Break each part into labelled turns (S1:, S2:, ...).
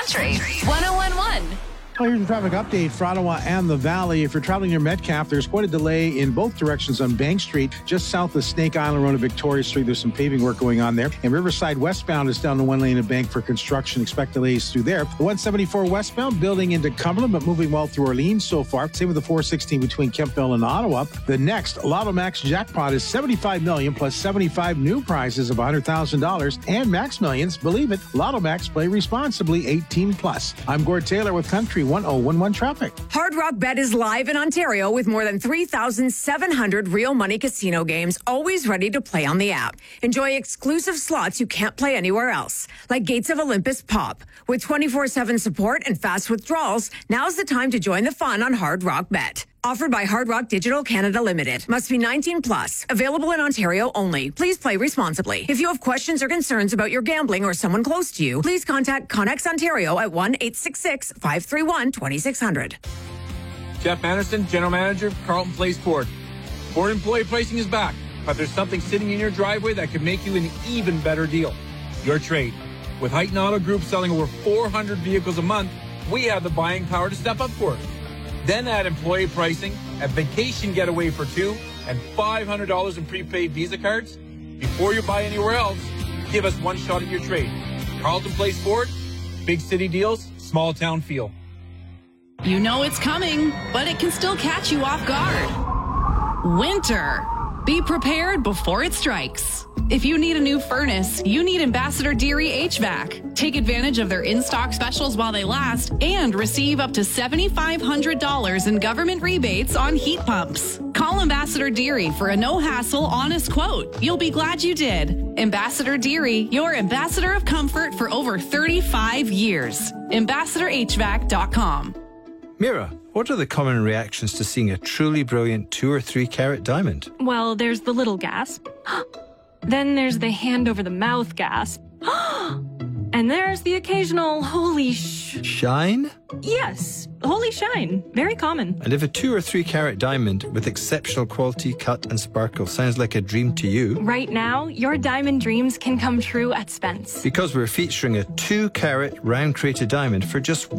S1: Country 101.1.
S2: Well, here's a traffic update for Ottawa and the Valley. If you're traveling near Metcalfe, there's quite a delay in both directions on Bank Street, just south of Snake Island Road to Victoria Street. There's some paving work going on there. And Riverside westbound is down to one lane of Bank for construction. Expect delays through there. The 174 westbound building into Cumberland, but moving well through Orleans so far. Same with the 416 between Kemptville and Ottawa. The next Lotto Max jackpot is $75 million plus 75 new prizes of $100,000 and Max Millions. Believe it, Lotto Max, play responsibly, 18 plus. I'm Gord Taylor with Country 101.1 traffic.
S3: Hard Rock Bet is live in Ontario with more than 3,700 real money casino games, always ready to play on the app. Enjoy exclusive slots you can't play anywhere else, like Gates of Olympus Pop. With 24/7 support and fast withdrawals, now's the time to join the fun on Hard Rock Bet. Offered by Hard Rock Digital Canada Limited. Must be 19 plus. Available in Ontario only. Please play responsibly. If you have questions or concerns about your gambling or someone close to you, please contact Connex Ontario at 1-866-531-2600.
S4: Jeff Anderson, General Manager, Carlton Place Ford. Ford employee pricing is back, but there's something sitting in your driveway that could make you an even better deal. Your trade. With Heighton Auto Group selling over 400 vehicles a month, we have the buying power to step up for it. Then add employee pricing, a vacation getaway for two, and $500 in prepaid Visa cards. Before you buy anywhere else, give us one shot at your trade. Carlton Place Ford, big city deals, small town feel.
S1: You know it's coming, but it can still catch you off guard. Winter. Be prepared before it strikes. If you need a new furnace, you need Ambassador Deary HVAC. Take advantage of their in-stock specials while they last and receive up to $7,500 in government rebates on heat pumps. Call Ambassador Deary for a no-hassle, honest quote. You'll be glad you did. Ambassador Deary, your ambassador of comfort for over 35 years. AmbassadorHVAC.com.
S5: Mira, what are the common reactions to seeing a truly brilliant 2 or 3 carat diamond?
S6: Well, there's the little gasp. Then there's the hand over the mouth gasp. And there's the occasional holy
S5: shine?
S6: Yes, holy shine. Very common.
S5: And if a 2 or 3 carat diamond with exceptional quality, cut and sparkle sounds like a dream to you,
S6: right now, your diamond dreams can come true at Spence.
S5: Because we're featuring a 2 carat round crated diamond for just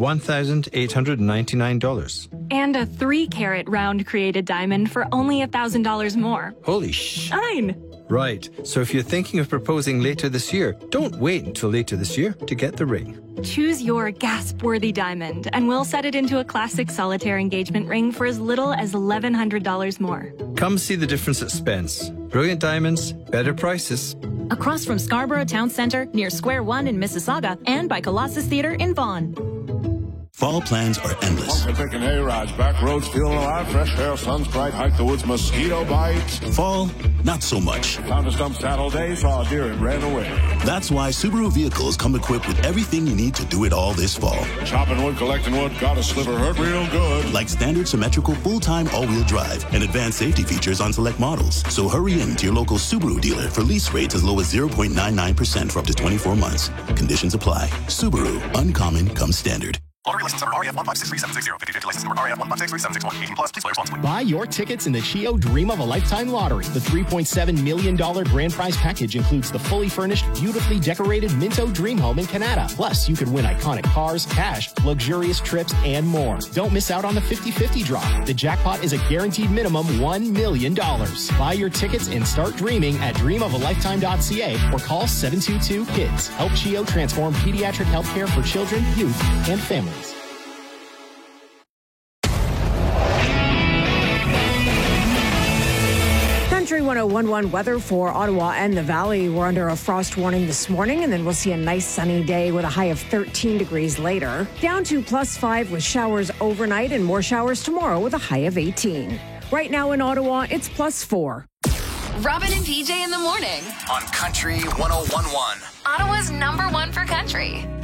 S5: $1,899.
S6: And a 3 carat round created diamond for only $1,000 more.
S5: Holy shine.
S7: Right. So if you're thinking of proposing later this year, don't wait until later this year to get the ring.
S6: Choose your gasp-worthy diamond, and we'll set it into a classic solitaire engagement ring for as little as $1,100 more.
S7: Come see the difference at Spence. Brilliant diamonds, better prices.
S8: Across from Scarborough Town Centre, near Square One in Mississauga, and by Colossus Theatre in Vaughan.
S9: Fall plans are endless.
S10: Taking hay-rides, back roads, feeling alive, fresh air, sun's bright, hike the woods, mosquito bites.
S9: Fall, not so much.
S10: Found a stump saddle day, saw a deer and ran away.
S9: That's why Subaru vehicles come equipped with everything you need to do it all this fall.
S10: Chopping wood, collecting wood, got a sliver hurt real good.
S9: Like standard symmetrical full-time all-wheel drive and advanced safety features on select models. So hurry in to your local Subaru dealer for lease rates as low as 0.99% for up to 24 months. Conditions apply. Subaru, uncommon comes standard.
S11: Lottery license number REF 1563760. 50/50 license number REF 1563761. 18 plus. Please play responsibly.
S12: Buy your tickets in the Chio Dream of a Lifetime Lottery. The $3.7 million grand prize package includes the fully furnished, beautifully decorated Minto Dream Home in Canada. Plus, you could win iconic cars, cash, luxurious trips, and more. Don't miss out on the 50/50 draw. The jackpot is a guaranteed minimum $1 million. Buy your tickets and start dreaming at dreamofalifetime.ca or call 722-KIDS. Help Chio transform pediatric healthcare for children, youth, and families.
S3: Country 101.1 weather for Ottawa and the Valley. We're under a frost warning this morning, and then we'll see a nice sunny day with a high of 13 degrees later. Down to +5 with showers overnight and more showers tomorrow with a high of 18. Right now in Ottawa, it's +4.
S1: Robin and PJ in the morning
S11: on Country 101.1.
S1: Ottawa's #1 for country.